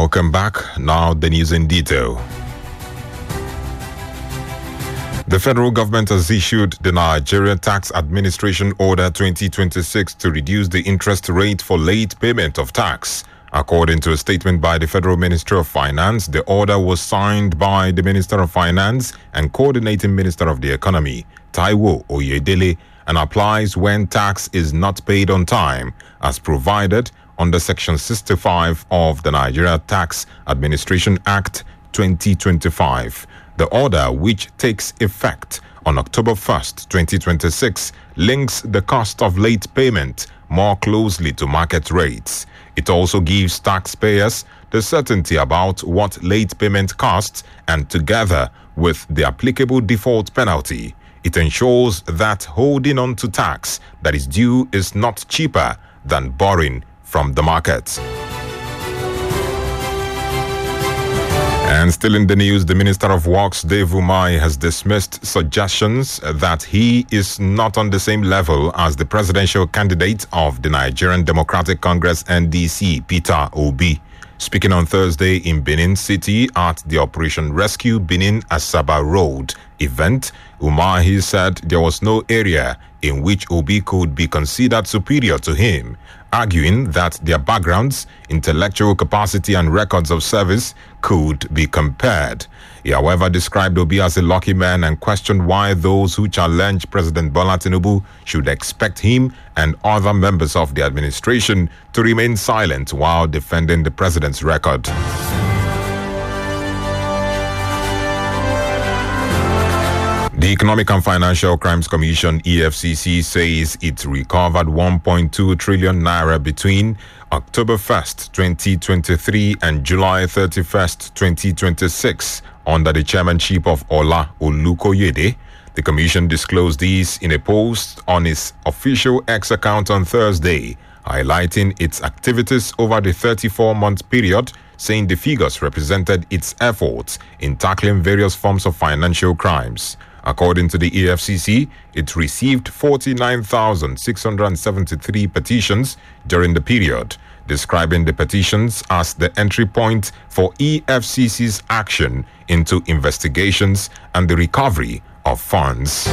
Welcome back. Now the news in detail. The federal government has issued the Nigeria Tax Administration Order 2026 to reduce the interest rate for late payment of tax. According to a statement by the Federal Ministry of Finance, the order was signed by the Minister of Finance and Coordinating Minister of the Economy, Taiwo Oyedele, and applies when tax is not paid on time, as provided under Section 65 of the Nigeria Tax Administration Act 2025. The order, which takes effect on October 1st, 2026, links the cost of late payment more closely to market rates. It also gives taxpayers the certainty about what late payment costs, and together with the applicable default penalty, it ensures that holding on to tax that is due is not cheaper than borrowing from the market. And still in the news, the Minister of Works, Dave Umahi, has dismissed suggestions that he is not on the same level as the presidential candidate of the Nigerian Democratic Congress (NDC), Peter Obi. Speaking on Thursday in Benin City at the Operation Rescue Benin Asaba Road event, Umahi said there was no area in which Obi could be considered superior to him, arguing that their backgrounds, intellectual capacity, and records of service could be compared. He, however, described Obi as a lucky man and questioned why those who challenge President Bola Tinubu should expect him and other members of the administration to remain silent while defending the president's record. The Economic and Financial Crimes Commission (EFCC) says it recovered 1.2 trillion naira between October 1st, 2023 and July 31st, 2026 under the chairmanship of Ola Olukoyede. The commission disclosed this in a post on its official X account on Thursday, highlighting its activities over the 34-month period, saying the figures represented its efforts in tackling various forms of financial crimes. According to the EFCC, it received 49,673 petitions during the period, describing the petitions as the entry point for EFCC's action into investigations and the recovery of funds.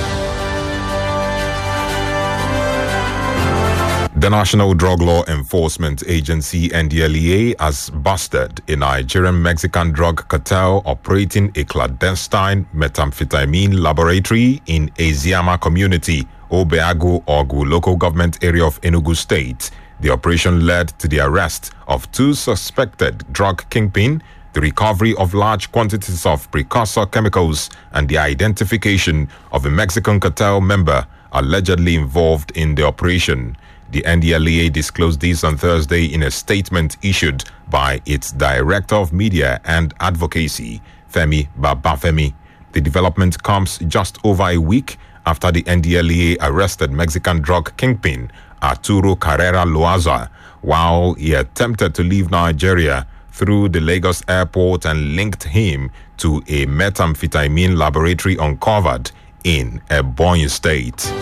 The National Drug Law Enforcement Agency (NDLEA) has busted a Nigerian-Mexican drug cartel operating a clandestine methamphetamine laboratory in Eziama community, Obeagu Ogu local government area of Enugu State. The operation led to the arrest of 2 suspected drug kingpin, the recovery of large quantities of precursor chemicals, and the identification of a Mexican cartel member allegedly involved in the operation. The NDLEA disclosed this on Thursday in a statement issued by its Director of Media and Advocacy, Femi Babafemi. The development comes just over a week after the NDLEA arrested Mexican drug kingpin Arturo Carrera Loaza while he attempted to leave Nigeria through the Lagos airport and linked him to a methamphetamine laboratory uncovered in Ebonyi State.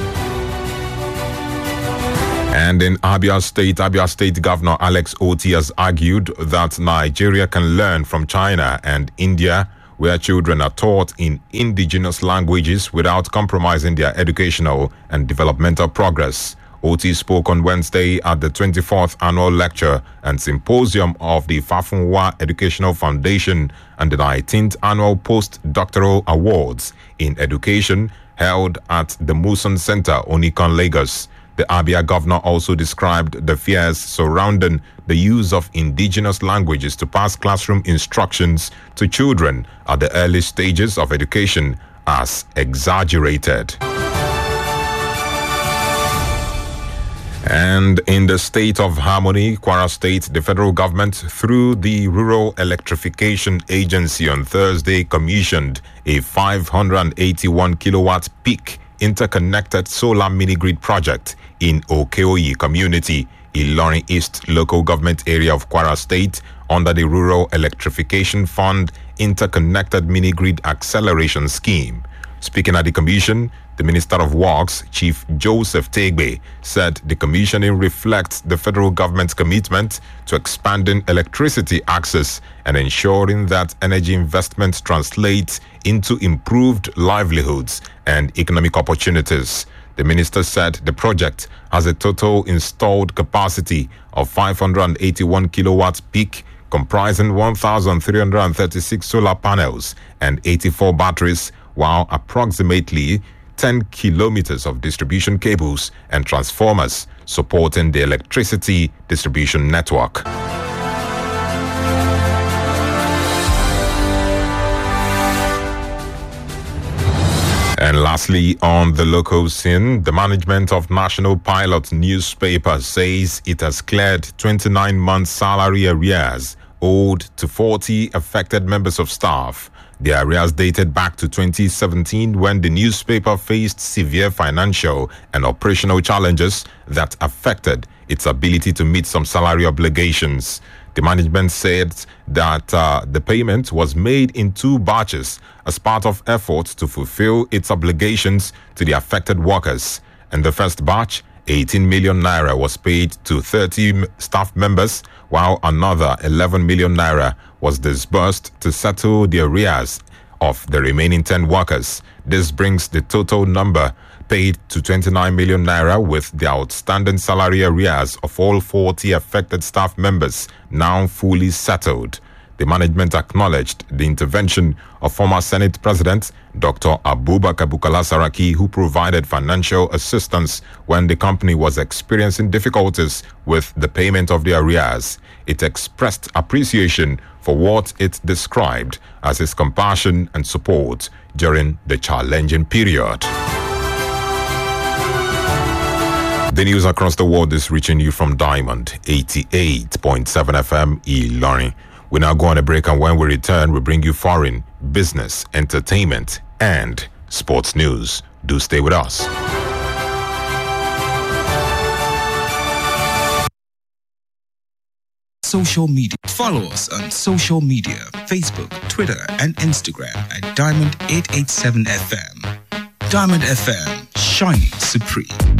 And in Abia State Governor Alex Oti has argued that Nigeria can learn from China and India, where children are taught in indigenous languages without compromising their educational and developmental progress. Oti spoke on Wednesday at the 24th Annual Lecture and Symposium of the Fafunwa Educational Foundation and the 19th Annual Postdoctoral Awards in Education held at the Muson Center, Onikon, Lagos. The Abia governor also described the fears surrounding the use of indigenous languages to pass classroom instructions to children at the early stages of education as exaggerated. And in the state of Harmony, Kwara State, the federal government, through the Rural Electrification Agency on Thursday, commissioned a 581 kilowatt peak interconnected solar mini-grid project in Okeoyi community, Ilorin East local government area of Kwara State, under the Rural Electrification Fund Interconnected Mini-Grid Acceleration Scheme. Speaking at the commission, The Minister of Works, Chief Joseph Tegbe, said the commissioning reflects the federal government's commitment to expanding electricity access and ensuring that energy investments translate into improved livelihoods and economic opportunities. The minister said the project has a total installed capacity of 581 kilowatts peak, comprising 1,336 solar panels and 84 batteries, while approximately 10 kilometers of distribution cables and transformers supporting the electricity distribution network. And lastly, on the local scene, the management of National Pilot newspaper says it has cleared 29 months salary arrears owed to 40 affected members of staff. The arrears dated back to 2017 when the newspaper faced severe financial and operational challenges that affected its ability to meet some salary obligations. The management said that the payment was made in 2 batches as part of efforts to fulfill its obligations to the affected workers. In the first batch, 18 million naira was paid to 30 staff members, while another 11 million naira was disbursed to settle the arrears of the remaining 10 workers. This brings the total number paid to 29 million naira, with the outstanding salary arrears of all 40 affected staff members now fully settled. The management acknowledged the intervention of former Senate President Dr. Abubakar Bukola Saraki, who provided financial assistance when the company was experiencing difficulties with the payment of the arrears. It expressed appreciation for what it described as his compassion and support during the challenging period. The news across the world is reaching you from Diamond 88.7 FM Ilorin. We now go on a break, and when we return, we bring you foreign, business, entertainment, and sports news. Do stay with us. Social media. Follow us on social media, Facebook, Twitter, and Instagram at Diamond 887 FM. Diamond FM, shining supreme.